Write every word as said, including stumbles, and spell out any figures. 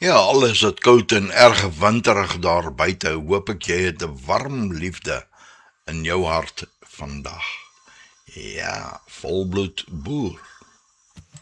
Ja, al is dit koud en erg winterig daar buite, hoop ek jy het 'n warm liefde in jou hart vandag. Ja, volbloed boer.